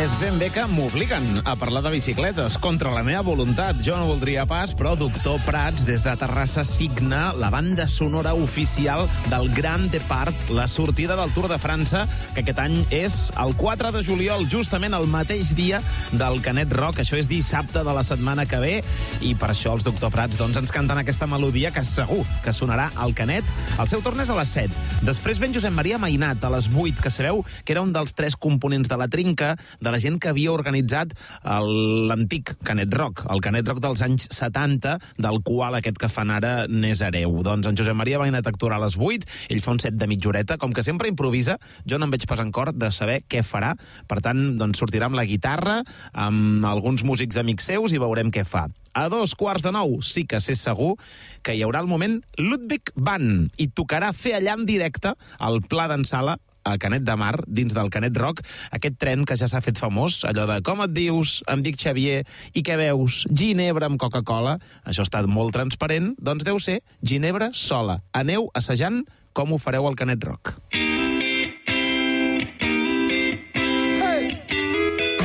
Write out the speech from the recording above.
És ben bé que m'obliguen a parlar de bicicletes, contra la meva voluntat. Jo no voldria pas, però Doctor Prats, des de Terrassa, signa la banda sonora oficial del Grand Depart, la sortida del Tour de França, que aquest any és el 4 de juliol, justament el mateix dia del Canet Rock. Això és dissabte de la setmana que ve, i per això els Doctor Prats ens canten aquesta melodia que segur que sonarà al Canet. El seu torn és a les 7. Després ven Josep Maria Mainat a les 8, que sabeu que era un dels 3 components de la trinca, de la gent que havia organitzat l'antic Canet Rock, el Canet Rock dels anys 70, del qual aquest que fan ara n'és hereu. Doncs en Josep Maria Mainat actuarà a les 8, ell fa un set de mitja horeta, com que sempre improvisa, jo no em veig pas en cor de saber què farà, per tant, doncs sortirà amb la guitarra, amb alguns músics amics seus, i veurem què fa. A 8:45 sí que sé segur que hi haurà el moment Ludwig van, i tocarà fer allà en directe el Pla d'en Sala a Canet de Mar, dins del Canet Rock, aquest tren que ja s'ha fet famós, allò de com et dius, em dic Xavier, i què veus? Ginebra amb Coca-Cola. Això ha estat molt transparent, doncs deu ser Ginebra sola. Aneu assajant com ho fareu al Canet Rock.